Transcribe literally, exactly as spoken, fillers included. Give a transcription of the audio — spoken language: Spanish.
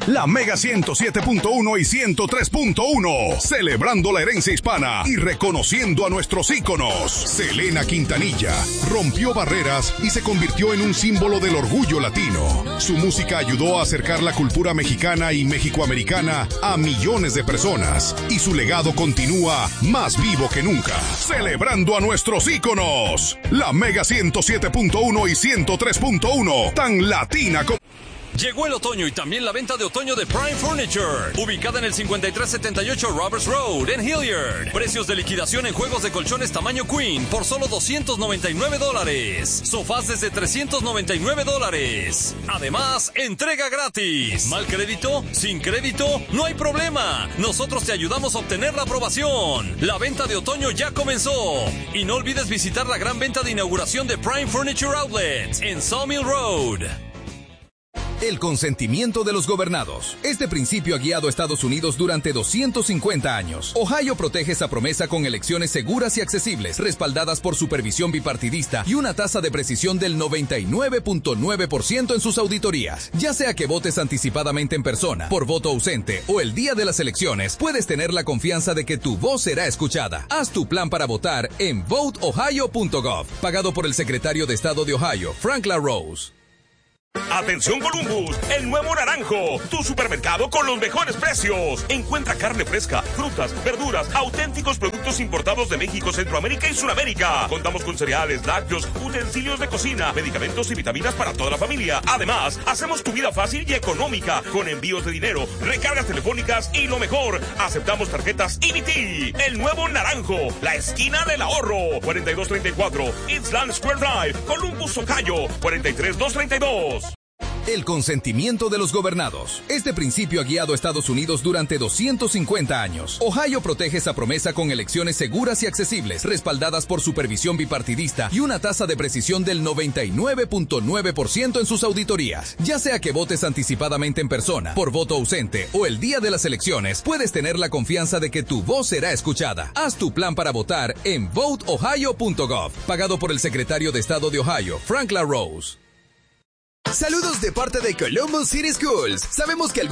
La Mega ciento siete punto uno y ciento tres punto uno. Celebrando la herencia hispana y reconociendo a nuestros íconos. Selena Quintanilla rompió barreras y se convirtió en un símbolo del orgullo latino. Su música ayudó a acercar la cultura mexicana y mexicoamericana a millones de personas. Y su legado continúa más vivo que nunca. Celebrando a nuestros íconos. La Mega ciento siete punto uno y ciento tres punto uno. Tan latina como... Llegó el otoño y también la venta de otoño de Prime Furniture, ubicada en el cincuenta y tres setenta y ocho Roberts Road, en Hilliard. Precios de liquidación en juegos de colchones tamaño Queen por solo doscientos noventa y nueve dólares. Sofás desde trescientos noventa y nueve dólares. Además, entrega gratis. ¿Mal crédito? ¿Sin crédito? No hay problema. Nosotros te ayudamos a obtener la aprobación. La venta de otoño ya comenzó. Y no olvides visitar la gran venta de inauguración de Prime Furniture Outlet en Sawmill Road. El consentimiento de los gobernados. Este principio ha guiado a Estados Unidos durante doscientos cincuenta años. Ohio protege esa promesa con elecciones seguras y accesibles, respaldadas por supervisión bipartidista y una tasa de precisión del noventa y nueve punto nueve por ciento en sus auditorías. Ya sea que votes anticipadamente en persona, por voto ausente o el día de las elecciones, puedes tener la confianza de que tu voz será escuchada. Haz tu plan para votar en vote ohio punto gov, pagado por el secretario de Estado de Ohio, Frank LaRose. Atención Columbus, el nuevo Naranjo, tu supermercado con los mejores precios. Encuentra carne fresca, frutas, verduras, auténticos productos importados de México, Centroamérica y Sudamérica. Contamos con cereales, lácteos, utensilios de cocina, medicamentos y vitaminas para toda la familia. Además, hacemos tu vida fácil y económica con envíos de dinero, recargas telefónicas y lo mejor, aceptamos tarjetas E B T. El nuevo Naranjo, la esquina del ahorro. cuarenta y dos treinta y cuatro Eastland Square Drive, Columbus, Ohio. cuarenta y tres doscientos treinta y dos. El consentimiento de los gobernados. Este principio ha guiado a Estados Unidos durante doscientos cincuenta años. Ohio protege esa promesa con elecciones seguras y accesibles, respaldadas por supervisión bipartidista y una tasa de precisión del noventa y nueve punto nueve por ciento en sus auditorías. Ya sea que votes anticipadamente en persona, por voto ausente o el día de las elecciones, puedes tener la confianza de que tu voz será escuchada. Haz tu plan para votar en vote ohio punto gov, pagado por el secretario de Estado de Ohio, Frank LaRose. Saludos de parte de Columbus City Schools. Sabemos que